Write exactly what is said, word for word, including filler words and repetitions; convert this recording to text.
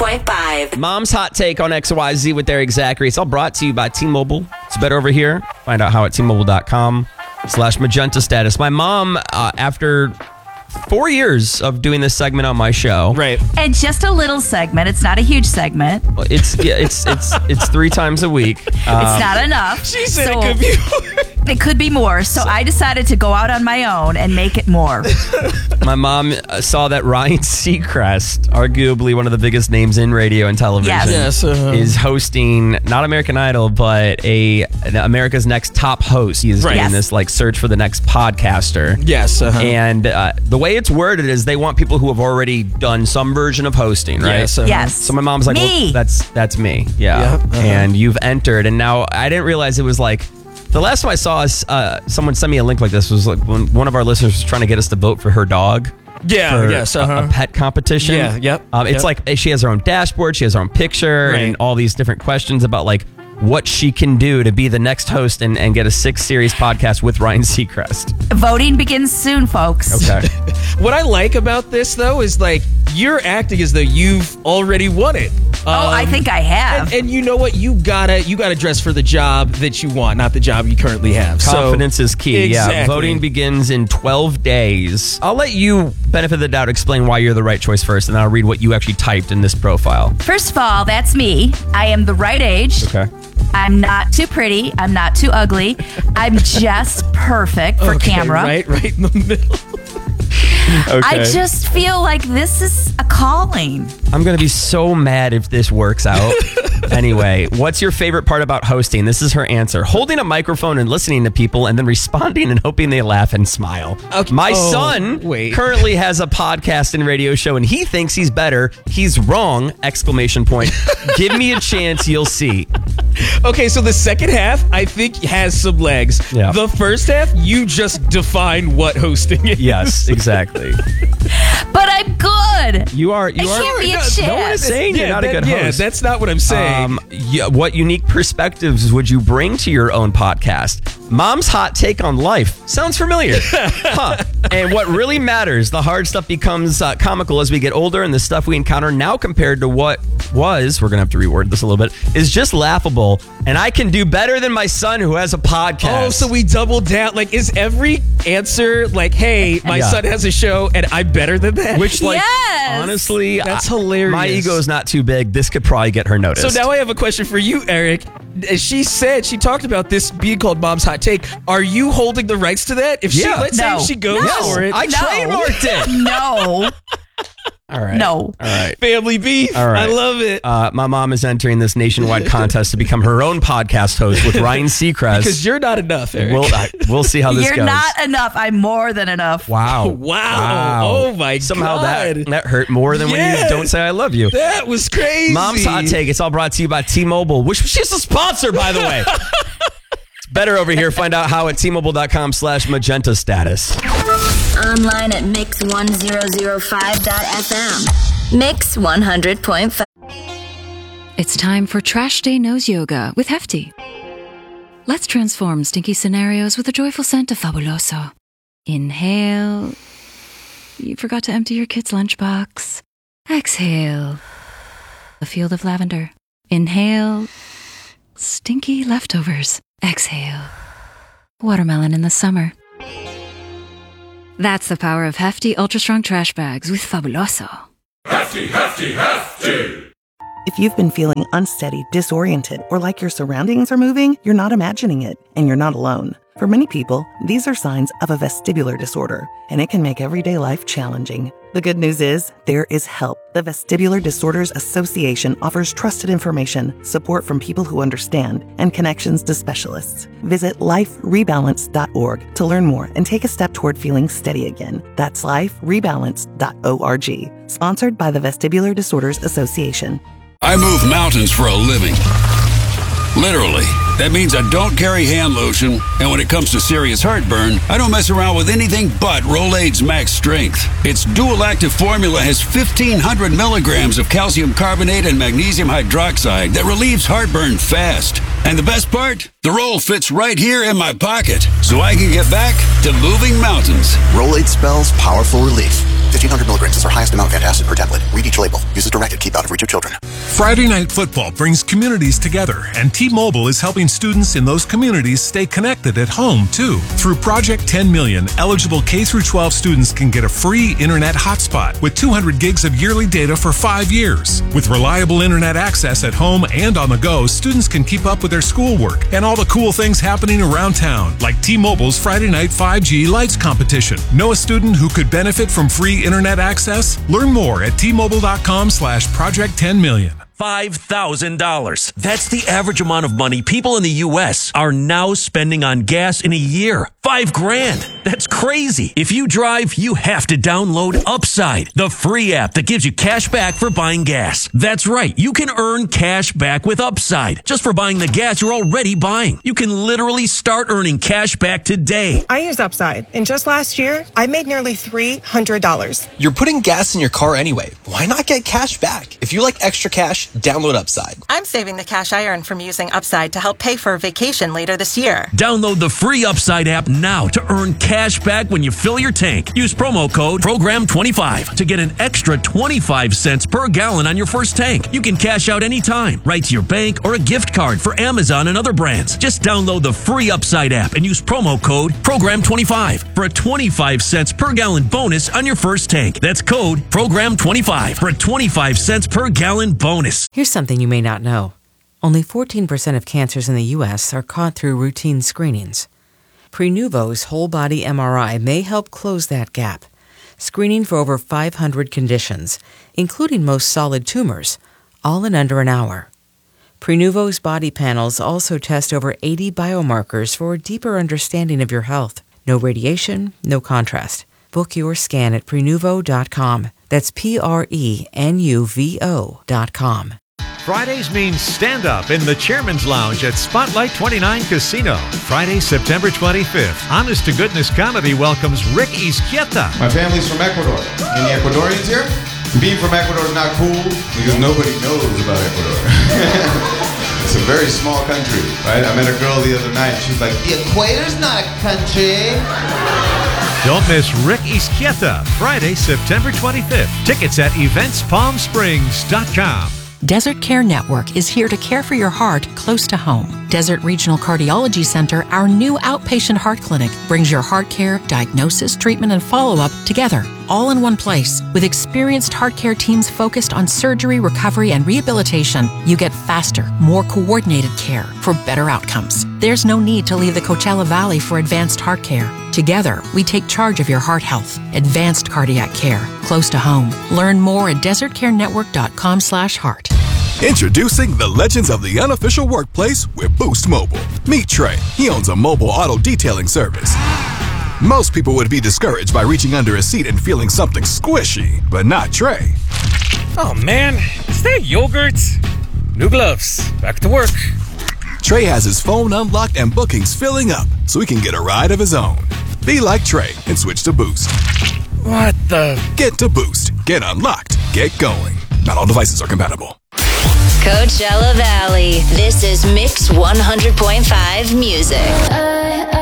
point five. Mom's Hot Take on X Y Z with Eric Zachary. It's all brought to you by T-Mobile. It's better over here. Find out how at T-Mobile.com slash magenta status. My mom, uh, after four years of doing this segment on my show. Right. And just a little segment. It's not a huge segment. It's yeah, it's it's it's three times a week. Uh, it's not enough. She said so it could be more. It could be more. So I decided to go out on my own and make it more. My mom uh, saw that Ryan Seacrest, arguably one of the biggest names in radio and television, Yes. Yes, uh-huh. is hosting not American Idol, but a America's Next Top Host. He is Right. doing Yes. this like search for the next podcaster. Yes. Uh-huh. And uh, the way it's worded is they want people who have already done some version of hosting, right? Yes. Uh-huh. Yes. So my mom's like, Me. well, that's that's me. Yeah. Yep, uh-huh. And you've entered. And now I didn't realize it was like, the last time I saw us, uh, someone sent me a link like this was like when one of our listeners was trying to get us to vote for her dog. Yeah. For Yes. a- Uh-huh. a, pet competition. Yeah, yep, Um, it's yep. like she has her own dashboard, she has her own picture, Right. and all these different questions about like what she can do to be the next host and, and get a six series podcast with Ryan Seacrest. Voting begins soon, folks. Okay. What I like about this, though, is like you're acting as though you've already won it. Oh, I Um, think I have. And, and you know what? You gotta you gotta dress for the job that you want, not the job you currently have. Confidence so, is key. Yeah. Exactly. Voting begins in twelve days. I'll let you, benefit of the doubt, explain why you're the right choice first, and then I'll read what you actually typed in this profile. First of all, that's me. I am the right age. Okay. I'm not too pretty. I'm not too ugly. I'm just perfect for Okay, camera. Right, right in the middle. Okay. I just feel like this is a calling. I'm going to be so mad if this works out. Anyway, what's your favorite part about hosting? This is her answer. Holding a microphone and listening to people and then responding and hoping they laugh and smile. Okay. My Oh, son wait. currently has a podcast and radio show and he thinks he's better. He's wrong! Exclamation point. Give me a chance, you'll see. Okay, so the second half, I think, has some legs. Yeah. The first half, you just define what hosting is. Yes, exactly. But I'm good. You are. You I are. can't be a no, chance. no one is saying you're Yeah, not that- a good yeah, host. that's not what I'm saying. Um, yeah, what unique perspectives would you bring to your own podcast? Mom's hot take on life. Sounds familiar. Huh. And what really matters, the hard stuff becomes uh, comical as we get older, and the stuff we encounter now compared to what was, we're going to have to reword this a little bit, is just laughable. And I can do better than my son who has a podcast. Oh, so we double down. Like, is every answer like, hey, my Yeah. son has a show and I'm better than that? Which, like, Yes. honestly, That's I- hilarious. My ego is not too big. This could probably get her noticed. So now I have a question for you, Eric. She said, she talked about this being called Mom's Hot Take. Are you holding the rights to that? If she, Yeah. let's No. say if she goes No. for it, I No. trademarked it. No. All right. No. All right. family beef. All right. I love it. Uh, my mom is entering this nationwide contest to become her own podcast host with Ryan Seacrest. Because you're not enough, Eric. We'll, I, we'll see how this You're goes. not enough. I'm more than enough. Wow. Wow. Oh, my Somehow God. that that hurt more than when Yes. you don't say I love you. That was crazy. Mom's Hot Take. It's all brought to you by T-Mobile, which she's a sponsor, by the way. It's better over here. Find out how at T-Mobile.com slash magenta status. Online at mix one zero zero five dot f m. Mix one hundred point five. It's time for Trash Day Nose Yoga with Hefty. Let's transform stinky scenarios with a joyful scent of Fabuloso. Inhale. You forgot to empty your kid's lunchbox. Exhale. A field of lavender. Inhale. Stinky leftovers. Exhale. Watermelon in the summer. That's the power of Hefty Ultra Strong Trash Bags with Fabuloso. Hefty, hefty, hefty. If you've been feeling unsteady, disoriented, or like your surroundings are moving, you're not imagining it, and you're not alone. For many people, these are signs of a vestibular disorder, and it can make everyday life challenging. The good news is, there is help. The Vestibular Disorders Association offers trusted information, support from people who understand, and connections to specialists. Visit life rebalance dot org to learn more and take a step toward feeling steady again. That's life rebalance dot org. Sponsored by the Vestibular Disorders Association. I move mountains for a living. Literally. That means I don't carry hand lotion, and when it comes to serious heartburn, I don't mess around with anything but Rolaids Max Strength. Its dual-active formula has fifteen hundred milligrams of calcium carbonate and magnesium hydroxide that relieves heartburn fast. And the best part? The roll fits right here in my pocket, so I can get back to moving mountains. Rolaids spells powerful relief. fifteen hundred milligrams is our highest amount of antacid per tablet. Read each label. Use as directed. Keep out of reach of children. Friday Night Football brings communities together, and T-Mobile is helping students in those communities stay connected at home, too. Through Project ten million, eligible K through twelve students can get a free internet hotspot with two hundred gigs of yearly data for five years. With reliable internet access at home and on the go, students can keep up with their schoolwork and all the cool things happening around town, like T-Mobile's Friday Night five G Lights competition. Know a student who could benefit from free internet access? Learn more at T-Mobile.com slash Project 10 million. five thousand dollars. That's the average amount of money people in the U S are now spending on gas in a year. Five grand. That's crazy. If you drive, you have to download Upside, the free app that gives you cash back for buying gas. That's right. You can earn cash back with Upside just for buying the gas you're already buying. You can literally start earning cash back today. I use Upside, and just last year, I made nearly three hundred dollars. You're putting gas in your car anyway. Why not get cash back? If you like extra cash, download Upside. I'm saving the cash I earn from using Upside to help pay for a vacation later this year. Download the free Upside app now to earn cash back when you fill your tank. Use promo code program twenty-five to get an extra twenty-five cents per gallon on your first tank. You can cash out anytime, right to your bank or a gift card for Amazon and other brands. Just download the free Upside app and use promo code program twenty-five for a twenty-five cents per gallon bonus on your first tank. That's code program twenty-five for a twenty-five cents per gallon bonus. Here's something you may not know. Only fourteen percent of cancers in the U S are caught through routine screenings. Prenuvo's whole-body M R I may help close that gap, screening for over five hundred conditions, including most solid tumors, all in under an hour. Prenuvo's body panels also test over eighty biomarkers for a deeper understanding of your health. No radiation, no contrast. Book your scan at Prenuvo dot com. That's P R E N U V O dot com. Fridays means stand-up in the Chairman's Lounge at Spotlight twenty-nine Casino. Friday, September twenty-fifth. Honest to Goodness Comedy welcomes Rick Izquieta. My family's from Ecuador. Any Ecuadorians here? Being from Ecuador is not cool because nobody knows about Ecuador. It's a very small country, right? I met a girl the other night. She's like, the equator's not a country. Don't miss Rick Izquieta, Friday, September twenty-fifth. Tickets at events palm springs dot com. Desert Care Network is here to care for your heart close to home. Desert Regional Cardiology Center, our new outpatient heart clinic, brings your heart care, diagnosis, treatment, and follow-up together, all in one place. With experienced heart care teams focused on surgery, recovery, and rehabilitation, you get faster, more coordinated care for better outcomes. There's no need to leave the Coachella Valley for advanced heart care. Together, we take charge of your heart health. Advanced cardiac care, close to home. Learn more at desert care network dot com slash heart. Introducing the legends of the unofficial workplace with Boost Mobile. Meet Trey. He owns a mobile auto detailing service. Most people would be discouraged by reaching under a seat and feeling something squishy, but not Trey. Oh man, is that yogurt? New gloves. Back to work. Trey has his phone unlocked and bookings filling up, so he can get a ride of his own. Be like Trey and switch to Boost. What the? Get to Boost. Get unlocked. Get going. Not all devices are compatible. Coachella Valley. This is Mix one hundred point five Music.